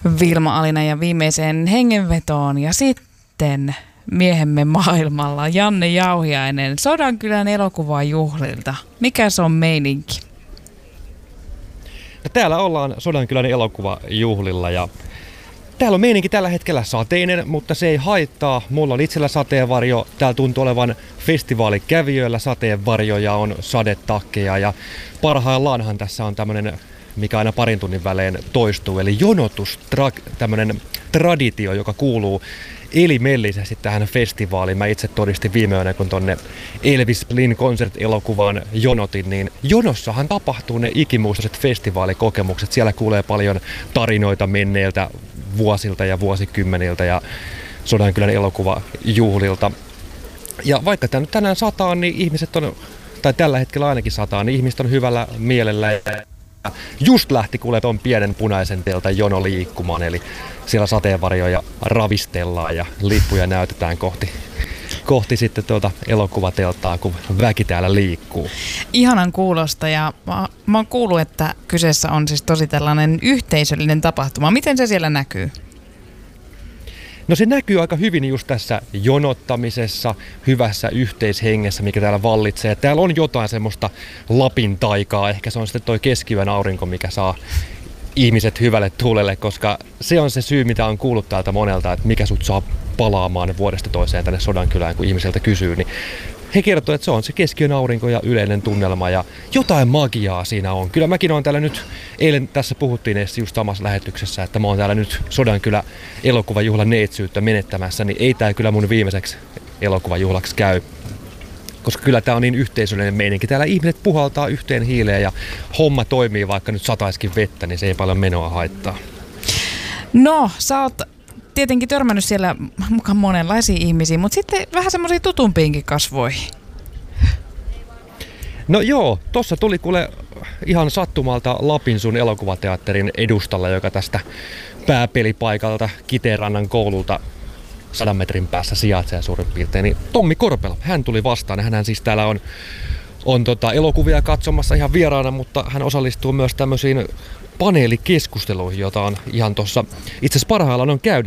Vilma Alina ja viimeiseen hengenvetoon ja sitten miehemme maailmalla Janne Jauhiainen Sodankylän elokuvajuhlilta. Mikä se on meininki? No, täällä ollaan Sodankylän elokuvajuhlilla ja täällä on meininki tällä hetkellä sateinen, mutta se ei haittaa. Mulla on itsellä sateenvarjo. Täällä tuntuu olevan festivaalikävijöillä sateenvarjo ja on sadetakkeja. Ja parhaillaanhan tässä on tämmönen, mikä aina parin tunnin välein toistuu, eli jonotus, tämmönen traditio, joka kuuluu elimellisesti tähän festivaaliin. Mä itse todistin viime yönä, kun tonne Elvis Blin Concert-elokuvaan jonotin, niin jonossahan tapahtuu ne ikimuistoiset festivaalikokemukset. Siellä kuulee paljon tarinoita menneiltä vuosilta ja vuosikymmeniltä ja Sodankylän elokuvajuhlilta. Ja vaikka tää nyt tänään sataa, niin ihmiset on, tai tällä hetkellä ainakin sataa, niin ihmiset on hyvällä mielellä. Just lähti kuulee tuon pienen punaisen teeltä jono liikkumaan, eli siellä sateenvarjoja ravistellaan ja lippuja näytetään kohti sitten tuota elokuvateltaa, kun väki täällä liikkuu. Ihanan kuulosta, ja mä oon kuullut, että kyseessä on siis tosi tällainen yhteisöllinen tapahtuma. Miten se siellä näkyy? No se näkyy aika hyvin just tässä jonottamisessa, hyvässä yhteishengessä, mikä täällä vallitsee. Täällä on jotain semmoista Lapin taikaa, ehkä se on sitten toi keskiyön aurinko, mikä saa ihmiset hyvälle tuulelle, koska se on se syy, mitä on kuullut täältä monelta, että mikä sut saa palaamaan vuodesta toiseen tänne Sodankylään, kun ihmiseltä kysyy, niin he kertoo, että se on se keskiyön aurinko ja yleinen tunnelma ja jotain magiaa siinä on. Kyllä mäkin olen täällä nyt, eilen tässä puhuttiin just samassa lähetyksessä, että mä oon täällä nyt Sodankylä elokuvajuhlan neitsyyttä menettämässä, niin ei tää kyllä mun viimeiseksi elokuvajuhlaksi käy. Koska kyllä tää on niin yhteisöllinen meininki. Täällä ihmiset puhaltaa yhteen hiileen ja homma toimii, vaikka nyt sataiskin vettä, niin se ei paljon menoa haittaa. No, sä oot tietenkin törmännyt siellä mukaan monenlaisia ihmisiä, mutta sitten vähän semmoisia tutumpiinkin kasvoihin. No joo, tossa tuli kuule ihan sattumalta Lapinsuun elokuvateatterin edustalla, joka tästä pääpelipaikalta Kiteenrannan koululta 100 metrin päässä sijaitsee suurin piirtein. Niin Tommi Korpela, hän tuli vastaan. Hänhän siis täällä on elokuvia katsomassa ihan vieraana, mutta hän osallistuu myös tämmöisiin paneelikeskusteluihin, joita on ihan tuossa itse asiassa parhaillaan on